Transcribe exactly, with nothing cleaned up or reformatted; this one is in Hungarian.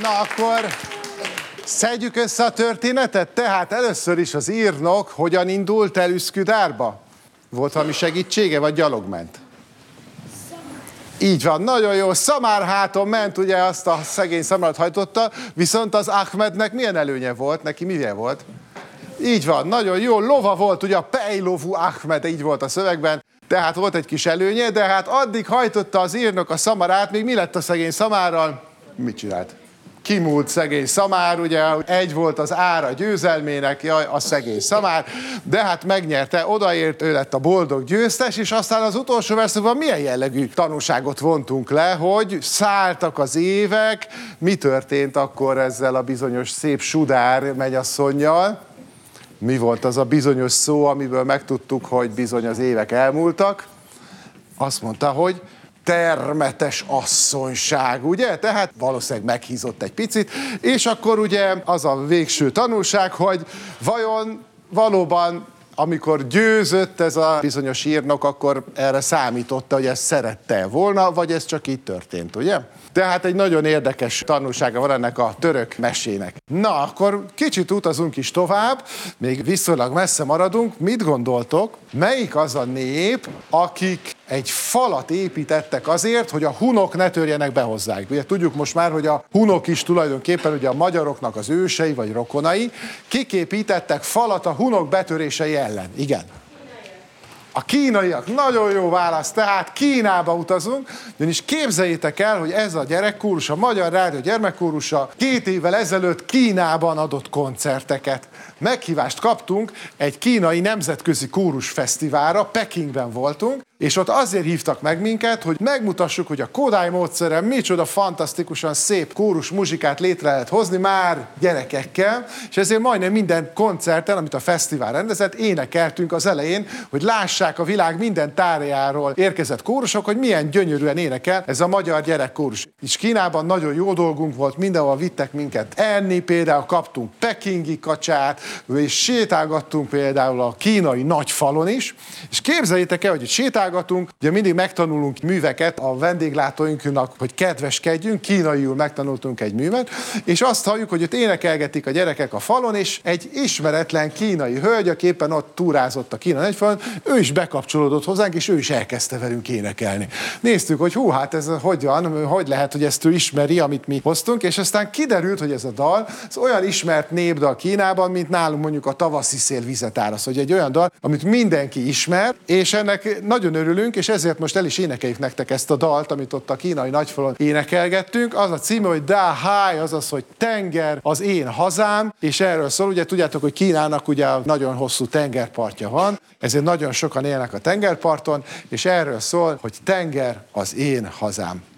Na akkor szedjük össze a történetet. Tehát először is az írnok hogyan indult el Üszküdárba? Volt valami segítsége, vagy gyalog ment? Így van, nagyon jó. Szamárháton ment, ugye azt a szegény szamarat hajtotta, viszont az Ahmednek milyen előnye volt? Neki mivel volt? Így van, nagyon jó. Lova volt, ugye a Pejlovú Ahmed, így volt a szövegben. Tehát volt egy kis előnye, de hát addig hajtotta az írnok a szamarát, még mi lett a szegény szamárral? Mit csinált? Kimúlt szegény szamár, ugye egy volt az ára győzelmének, jaj, a szegény szamár, de hát megnyerte, odaért, ő lett a boldog győztes, és aztán az utolsó verszakban milyen jellegű tanúságot vontunk le, hogy szálltak az évek, mi történt akkor ezzel a bizonyos szép Sudár mennyasszonnyal? Mi volt az a bizonyos szó, amiből megtudtuk, hogy bizony az évek elmúltak? Azt mondta, hogy termetes asszonyság, ugye? Tehát valószínűleg meghízott egy picit, és akkor ugye az a végső tanulság, hogy vajon valóban, amikor győzött ez a bizonyos írnok, akkor erre számította, hogy ezt szerette volna, vagy ez csak így történt, ugye? Tehát egy nagyon érdekes tanulsága van ennek a török mesének. Na, akkor kicsit utazunk is tovább, még viszonylag messze maradunk. Mit gondoltok, melyik az a nép, akik egy falat építettek azért, hogy a hunok ne törjenek be hozzájuk? Ugye tudjuk most már, hogy a hunok is tulajdonképpen ugye a magyaroknak az ősei vagy rokonai, kik építettek falat a hunok betörései ellen? Igen. A kínaiak, nagyon jó válasz, tehát Kínába utazunk, ugyanis képzeljétek el, hogy ez a gyerekkórus, a Magyar Rádió gyermekkórusa két évvel ezelőtt Kínában adott koncerteket. Meghívást kaptunk egy kínai nemzetközi kórusfesztiválra, Pekingben voltunk, és ott azért hívtak meg minket, hogy megmutassuk, hogy a Kodály módszeren micsoda fantasztikusan szép kórus muzsikát létre lehet hozni már gyerekekkel, és ezért majdnem minden koncerten, amit a fesztivál rendezett, énekeltünk az elején, hogy lássák a világ minden tárjáról érkezett kórusok, hogy milyen gyönyörűen énekel ez a magyar gyerekkórus. És Kínában nagyon jó dolgunk volt, mindenhol vittek minket enni, például kaptunk pekingi kacsát, és sétálgattunk például a kínai nagyfalon is, és képzeljétek el, hogy sétálgatunk, ugye mindig megtanulunk műveket a vendéglátóinknak, hogy kedveskedjünk, kínaiul megtanultunk egy művet, és azt halljuk, hogy ott énekelgetik a gyerekek a falon, és egy ismeretlen kínai hölgy, aki éppen ott túrázott a kínai nagyfalon, ő is bekapcsolódott hozzánk, és ő is elkezdte velünk énekelni. Néztük, hogy hú, hát ez hogy van, hogy lehet, hogy ezt ő ismeri, amit mi hoztunk, és aztán kiderült, hogy ez a dal, ez olyan ismert népdal Kínában, mint nálunk mondjuk a Tavaszi szél vizet árasz, hogy egy olyan dal, amit mindenki ismer, és ennek nagyon örülünk, és ezért most el is énekeljük nektek ezt a dalt, amit ott a kínai nagyfalon énekelgettünk. Az a címe, hogy Da Hai, azaz, hogy tenger az én hazám, és erről szól, ugye tudjátok, hogy Kínának ugye nagyon hosszú tengerpartja van, ezért nagyon sokan élnek a tengerparton, és erről szól, hogy tenger az én hazám.